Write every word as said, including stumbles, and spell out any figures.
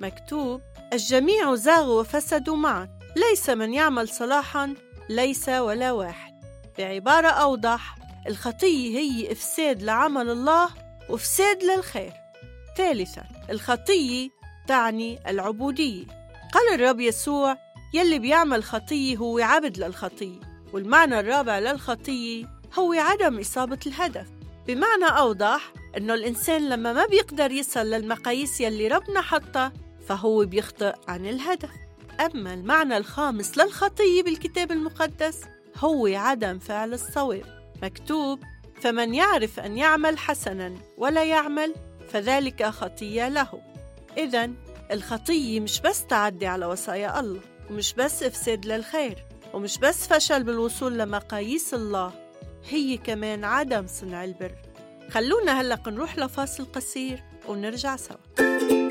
مكتوب: الجميع زاغوا وفسدوا معا، ليس من يعمل صلاحا، ليس ولا واحد. بعبارة أوضح، الخطية هي إفساد لعمل الله وإفساد للخير. ثالثا، الخطية تعني العبودية. قال الرب يسوع: يلي بيعمل خطية هو عبد للخطية. والمعنى الرابع للخطية هو عدم إصابة الهدف. بمعنى أوضح، إنه الإنسان لما ما بيقدر يصل للمقاييس يلي ربنا حطها فهو بيخطئ عن الهدف. أما المعنى الخامس للخطية بالكتاب المقدس هو عدم فعل الصواب. مكتوب: فمن يعرف أن يعمل حسناً ولا يعمل فذلك خطية له. إذن الخطية مش بس تعدي على وصايا الله، ومش بس إفساد للخير، ومش بس فشل بالوصول لمقاييس الله، هي كمان عدم صنع البر. خلونا هلأ نروح لفاصل قصير ونرجع سوا.